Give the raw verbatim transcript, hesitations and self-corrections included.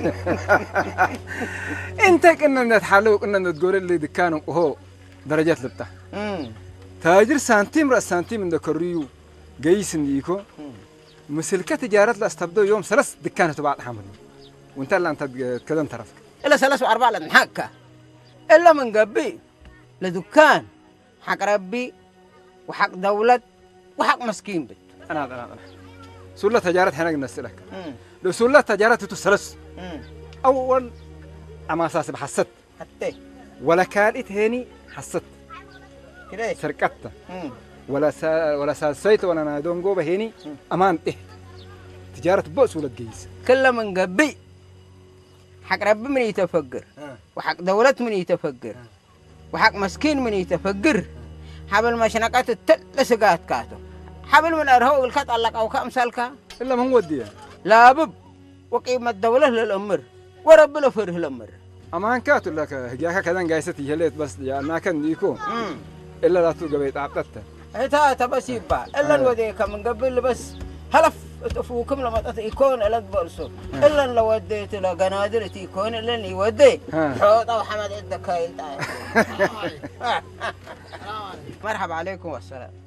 انت كنا نتحلو كنا نتقول اللي دكانه وهو درجات لبته تاجر سنتيم رأس سنتيم من ذكريو جيس نيكو مسلكة تجارة لا استبدو يوم ثلاث دكانة تبع حمل وانت اللي انت كذا انترفك إلا ثلاث وأربعة لنحكة إلا من قبي لدكان حق ربي وحق دولة وحق مسكين بيت أنا أنا أنا سلة تجارة هنا نسألك لو سلة تجارة تتسلس أول أما أساس بحسد حتى ولا كالت هني حسد كده سرقتها ولا سا ولا سالسيت ولا نادون جوبه هني أمان إيه تجارة بؤس ولا تجيس كل من قبي حق ربي من يتفجر وحق دولة من يتفجر وحق مسكين من يتفجر حبل مشنقات التل سقات كاتو حبل من أرهو الكات الله أو كم سالكا إلا ما هو وديه لا بب وقيمة الدولة للأمر ورب له فره الأمر أمان كاتو لك هجاك كذا جايستي هليت بس يا ما كان يكون إلا لا تلقى بيت عبتته هتا تبس يبا إلا الوديك من قبل بس هلف تفوكم لما تيكون إلا تبرسو إلا لو وديت له قنادر تيكون إلا اللي ودي حوط أو حمد عندك هاي مرحبا عليكم والسلام